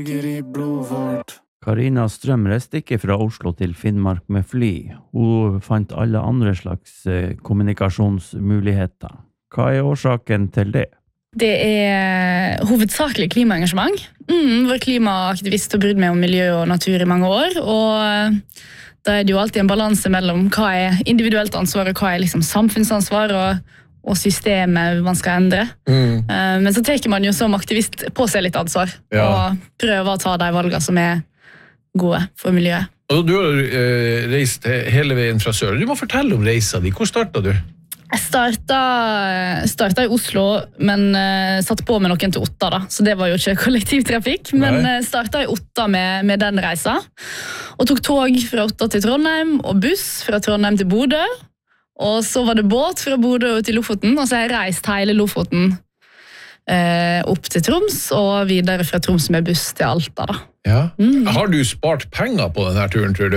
Karina Strøm reiste ikke fra Oslo til Finnmark med fly. Hun fant alle andre slags kommunikasjonsmuligheter. Hva årsaken til det? Det hovedsakelig klimaengasjement. Var klimaaktivist og brydd meg om miljø og natur i mange år, og da det jo alltid en balanse mellom hva individuelt ansvar og hva liksom samfunnsansvar og systemet man skal endre. Men så tenker man jo som aktivist på seg litt ansvar, og prøver å ta de valgene som gode for miljøet. Og du har reist hele veien fra sør. Du må fortelle om reisa di. Hvor startet du? Jeg startet i Oslo, men satt på med noen til Otta da, så det var jo ikke kollektivtrafikk, men startet i Otta med den reisa, og tok tog fra Otta til Trondheim, og buss fra Trondheim til Bodø, og så var det båt fra Bodø til Lofoten, og så har jeg reist hele Lofoten opp til Troms, og videre fra Troms med buss til Alta da. Ja. Har du spart penger på denne turen, tror du?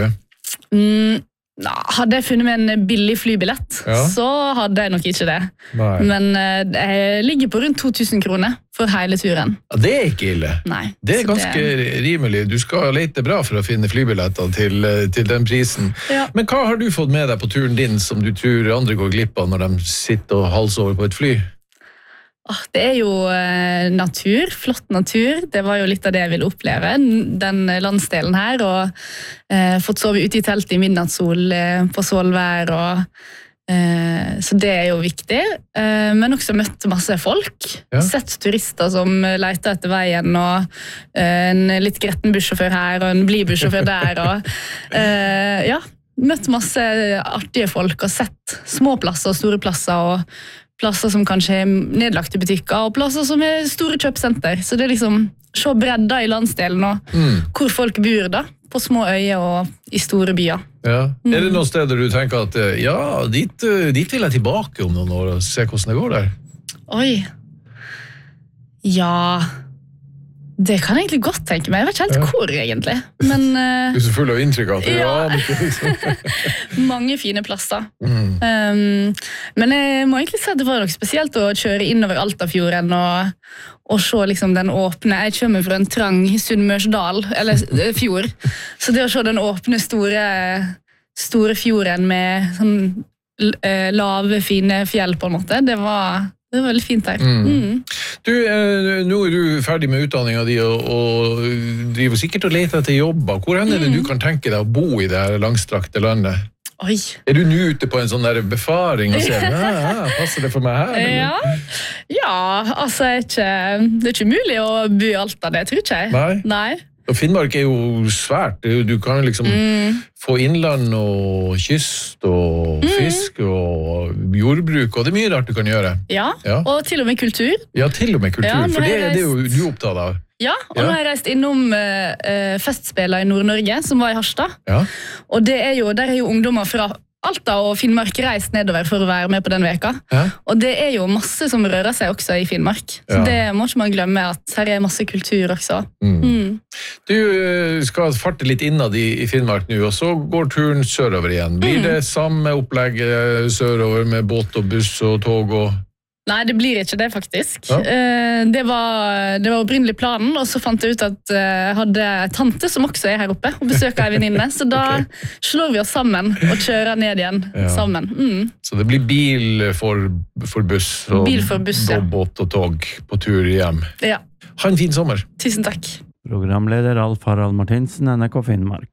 Hadde jeg funnet meg en billig flybillett, så hadde jeg nok ikke det. Nei. Men jeg ligger på rundt 2000 kroner for hele turen. Ja, det ikke ille. Nei. Det ganske rimelig. Du skal lete bra for å finne flybilletter til den prisen. Ja. Men hva har du fått med deg på turen din som du tror andre går glipp av når de sitter og halser over på et fly? Det jo natur, flott natur. Det var jo litt av det jeg ville oppleve, den landsdelen her, og fått sove ute i telt i midnattssol på Svolvær, så det jo viktig. Men også møtt masse folk, sett turister som leter etter veien, og en litt gretten bussjåfør her, og en blid bussjåfør der, og møtt masse artige folk, og sett små plasser og store plasser, og plasser som kanskje nedlagte butikker, og plasser som store kjøpsenter. Så det liksom se bredda i landsdelen, og hvor folk bor da, på små øyer og i store byer. Ja. Det noen steder du tenker at, dit vil jeg tilbake om noen år, og se hvordan det går der? Oi. Ja, det kan jeg egentlig godt tenke meg. Jeg vet ikke helt hvor, egentlig. Men, du så full av inntrykk av det. Mange fine plasser. Men jeg må egentlig si at det var noe spesielt å kjøre innover Altafjorden og se liksom den åpne. Jeg kommer fra en trang Sunnmørsdal, eller fjord. Så det å se den åpne, store fjorden med sånn lave, fine fjell på en måte, det var veldig fint her. Du, nå du ferdig med utdanningen din og driver sikkert og leter etter jobber. Hvor det du kan tenke deg å bo i det her langstrakte landet? Oi. Du nå ute på en sånn der befaring og ser, passer det for meg her? Ja, altså det ikke mulig å bo i Alta, det tror ikke jeg. Nei. Og Finnmark jo svært. Du kan liksom få innland og kyst og fisk og jordbruk, og det mye rart du kan gjøre. Ja, og til og med kultur. Ja, til og med kultur, for det jo du opptatt av. Ja, og nå har jeg reist innom festspiller i Nord-Norge, som var i Harstad. Og der jo ungdommer fra Alta og Finnmark reist nedover for å være med på den veka. Og det jo masse som rører seg også i Finnmark. Så det må ikke man glemme, at her masse kultur også. Du skal farte litt innad i Finnmark nå, og så går turen sørover igjen. Blir det samme opplegg sørover med båt og buss og tog og... Nei, det blir ikke det faktisk. Det var opprinnelig planen, og så fant jeg ut at jeg hadde tante som også her oppe, og besøker en venninne, så da slår vi oss sammen og kjører ned igjen sammen. Så det blir bil for buss og båt og tog på tur hjem. Ja. Ha en fin sommer. Tusen takk. Programleder Alf Harald Martinsen, NRK Finnmark.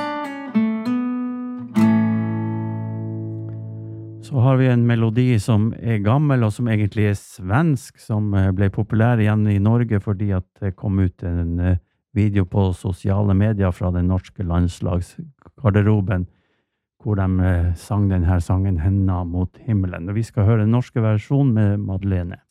Så har vi en melodi som gammel og som egentlig svensk, som ble populær igjen i Norge fordi at det kom ut en video på sosiale medier fra den norske landslagsgarderoben, hvor de sang denne sangen «Henda mot himmelen». Og vi skal høre den norske versjonen med Madeleine.